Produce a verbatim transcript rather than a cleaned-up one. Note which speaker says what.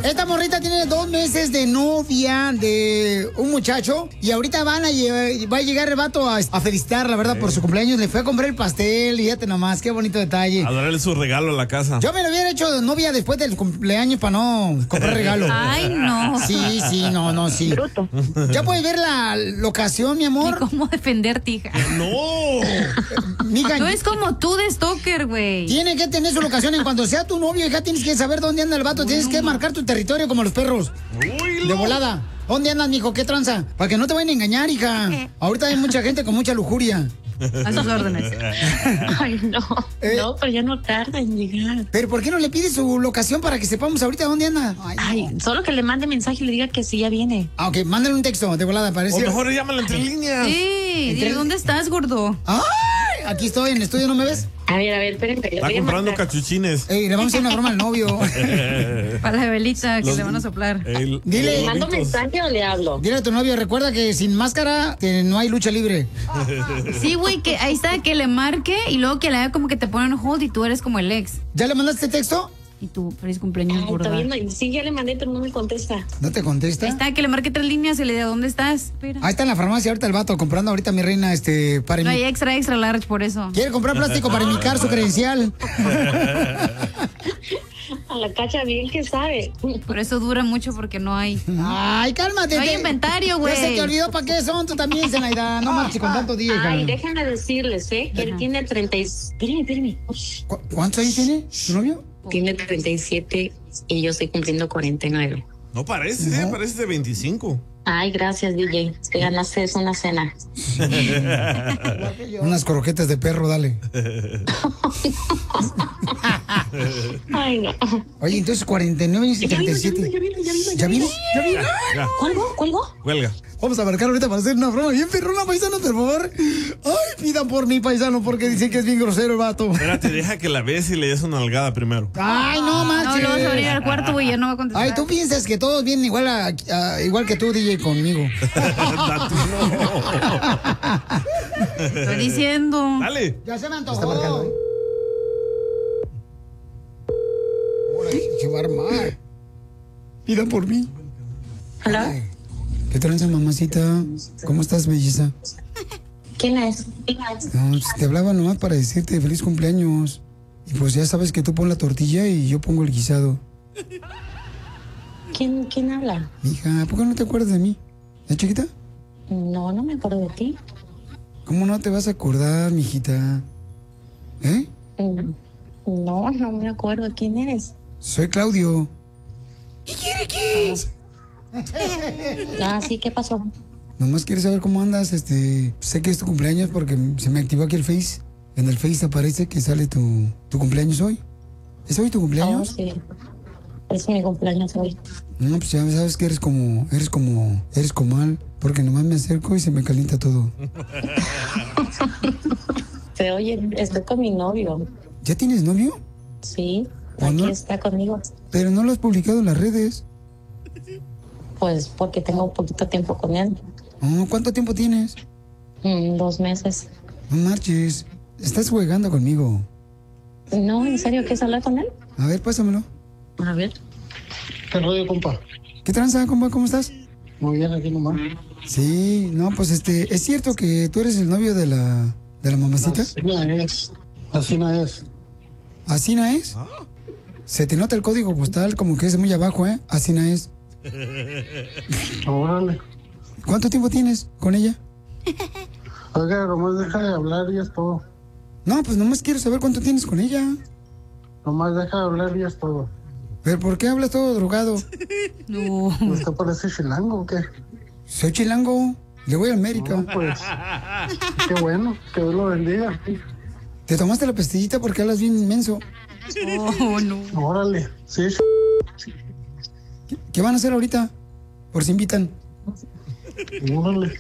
Speaker 1: Esta morrita tiene dos meses de novia de un muchacho y ahorita van a lle- va a llegar el vato a, a felicitar, la verdad, sí, por su cumpleaños. Le fue a comprar el pastel, fíjate nomás, qué bonito detalle.
Speaker 2: A darle su regalo a la casa.
Speaker 1: Yo me lo hubiera hecho de novia después del cumpleaños para no comprar regalo.
Speaker 3: Ay, no.
Speaker 1: Sí, sí, no, no, sí.
Speaker 4: Bruto.
Speaker 1: ¿Ya puedes ver la locación, mi amor?
Speaker 3: ¿Y cómo defenderte, hija?
Speaker 2: ¡No!
Speaker 1: Mija,
Speaker 3: Tú es como tú de stalker, güey.
Speaker 1: tiene que tener su locación en cuando sea tu novio, hija, tienes que saber dónde anda el vato,
Speaker 3: Uy,
Speaker 1: tienes
Speaker 3: no,
Speaker 1: que
Speaker 3: ma.
Speaker 1: marcar tu territorio como los perros.
Speaker 2: Uy,
Speaker 1: De volada. ¿Dónde andas, mijo? ¿Qué tranza? Para que no te vayan a engañar, hija. Ahorita hay mucha gente con mucha lujuria.
Speaker 3: A sus órdenes.
Speaker 4: Ay, no.
Speaker 1: Eh.
Speaker 4: No, pero ya no tarda en llegar.
Speaker 1: Pero ¿por qué no le pides su locación para que sepamos ahorita dónde anda? Ay,
Speaker 4: Ay,
Speaker 1: no.
Speaker 4: solo que le mande mensaje y le diga que sí, ya viene.
Speaker 1: Ah, ok, mándale un texto de volada,
Speaker 2: O
Speaker 1: parece.
Speaker 2: mejor llámalo entre líneas.
Speaker 3: Sí, dile, ¿dónde estás, gordo?
Speaker 1: ¡Ay! Aquí estoy en el estudio, ¿no me ves?
Speaker 4: A ver, a ver, espérenme. le
Speaker 2: Está
Speaker 4: voy a
Speaker 2: comprando
Speaker 4: mandar.
Speaker 2: cachuchines.
Speaker 1: Ey, le vamos a hacer una broma al novio.
Speaker 3: Para la velita que
Speaker 2: Los-
Speaker 3: le van a soplar.
Speaker 2: El-
Speaker 1: Dile.
Speaker 2: los
Speaker 4: ¿Le mando
Speaker 2: lobitos.
Speaker 4: mensaje o le hablo?
Speaker 1: Dile a tu novio, recuerda que sin máscara que no hay lucha libre.
Speaker 3: Sí, güey, que ahí está, que le marque y luego que le haga como que te ponen hold y tú eres como el ex.
Speaker 1: ¿Ya le mandaste texto?
Speaker 3: Y tú, feliz cumpleaños,
Speaker 4: Ay,
Speaker 3: gorda.
Speaker 4: todavía no. Sí, ya le mandé, pero no me contesta.
Speaker 1: ¿No te contesta?
Speaker 3: Ahí está, que le marque tres líneas y le diga, ¿dónde estás? Espera.
Speaker 1: Ahí está en la farmacia ahorita el vato comprando ahorita mi reina este para
Speaker 3: No
Speaker 1: mi-
Speaker 3: hay extra, extra large por eso.
Speaker 1: quiere comprar plástico para imitar su credencial.
Speaker 4: A la cacha bien que sabe.
Speaker 3: Por eso dura mucho porque no hay.
Speaker 1: Ay, cálmate.
Speaker 3: No hay
Speaker 1: te-
Speaker 3: inventario, güey.
Speaker 1: Ya se te olvidó para qué son, tú también, Zenaida. No marches con tanto día, hija.
Speaker 4: Ay, déjenme decirles, ¿eh? Que él tiene treinta y... Espérenme, espérenme. Ush.
Speaker 1: ¿Cu- ¿Cuántos años tiene tu novio?
Speaker 4: Tiene treinta y siete y yo estoy cumpliendo cuarenta y nueve.
Speaker 2: No parece, ¿eh? Parece de veinticinco.
Speaker 4: Ay, gracias, D J. Te ganaste es una cena.
Speaker 1: Unas croquetas de perro, dale.
Speaker 4: Ay, no.
Speaker 1: Oye, entonces cuarenta y nueve años y
Speaker 4: Ya vino,
Speaker 1: treinta y
Speaker 4: ya
Speaker 1: siete.
Speaker 4: vino, ya vino, ya vino,
Speaker 1: ¿Ya vino? ¿Ya vino?
Speaker 2: Ya,
Speaker 4: ¿Cuelgo? ¿Cuelgo?
Speaker 2: cuelga.
Speaker 1: Vamos a marcar ahorita para hacer una broma bien perrona, paisano, por favor. Ay, pidan por mí, paisano, porque dicen que es bien grosero el vato.
Speaker 2: Espérate, deja que la veas y le des una nalgada primero.
Speaker 1: Ay, no
Speaker 3: No,
Speaker 1: manches.
Speaker 3: lo vas a abrir al cuarto, güey, ya no va a contestar.
Speaker 1: Ay, tú piensas que todos vienen igual a, a- igual que tú, D J, conmigo.
Speaker 2: Date, no.
Speaker 3: Estoy diciendo.
Speaker 2: Dale.
Speaker 1: Ya se me antojó. Está marcando, ¿eh? Órale, se va a armar. Pidan por mí.
Speaker 4: ¿Hola?
Speaker 1: Ay, ¿qué tranza, mamacita? ¿Cómo estás, belleza?
Speaker 4: ¿Quién es?
Speaker 1: No, pues, te hablaba nomás para decirte feliz cumpleaños. Y pues ya sabes que tú pon la tortilla y yo pongo el guisado.
Speaker 4: ¿Quién, quién habla?
Speaker 1: Hija, ¿por qué no te acuerdas de mí? ¿Eh, chiquita?
Speaker 4: No, no me acuerdo de ti.
Speaker 1: ¿Cómo no te vas a acordar, mijita? ¿Eh?
Speaker 4: Mm, No, no me acuerdo. ¿Quién eres?
Speaker 1: Soy Claudio.
Speaker 4: Ah, sí, ¿qué pasó?
Speaker 1: Nomás quieres saber cómo andas, este... Sé que es tu cumpleaños porque se me activó aquí el Face. En el Face aparece que sale tu, tu cumpleaños hoy. ¿Es hoy tu
Speaker 4: Oh,
Speaker 1: cumpleaños?
Speaker 4: sí. Es mi cumpleaños hoy.
Speaker 1: No, pues ya sabes que eres como... Eres como... Eres comal. Porque nomás me acerco y se me calienta todo.
Speaker 4: Pero oye, estoy con mi novio.
Speaker 1: ¿Ya tienes novio?
Speaker 4: Sí,
Speaker 1: ¿Cuándo?
Speaker 4: aquí está conmigo.
Speaker 1: Pero no lo has publicado en las redes.
Speaker 4: Pues porque tengo un poquito tiempo con él.
Speaker 1: Oh, ¿cuánto tiempo tienes?
Speaker 4: Mm, dos meses.
Speaker 1: No marches. Estás jugando conmigo.
Speaker 4: No, ¿en serio quieres hablar con él?
Speaker 1: A ver, pásamelo.
Speaker 4: A ver.
Speaker 5: ¿Qué rollo, compa?
Speaker 1: ¿Qué tranza, compa? ¿Cómo estás?
Speaker 5: Muy bien, aquí nomás.
Speaker 1: Sí, no, pues este... ¿Es cierto que tú eres el novio de la... de la mamacita?
Speaker 5: Así no es. Así no es.
Speaker 1: ¿Así no es? Se te nota el código postal como que es muy abajo, ¿eh? Así no es.
Speaker 5: Órale.
Speaker 1: ¿Cuánto tiempo tienes con ella?
Speaker 5: Oiga, nomás deja de hablar y es todo.
Speaker 1: No, pues nomás quiero saber cuánto tienes con ella.
Speaker 5: Nomás deja de hablar y es todo.
Speaker 1: ¿Pero por qué hablas todo drogado?
Speaker 3: No.
Speaker 5: ¿Usted parece chilango o qué?
Speaker 1: Soy chilango. Le voy a América.
Speaker 5: No, pues, qué bueno, que Dios lo bendiga.
Speaker 1: ¿Te tomaste la pastillita porque hablas bien inmenso?
Speaker 3: Oh, no.
Speaker 5: Órale, sí.
Speaker 1: ¿Qué van a hacer ahorita? Por si invitan.
Speaker 5: Órale.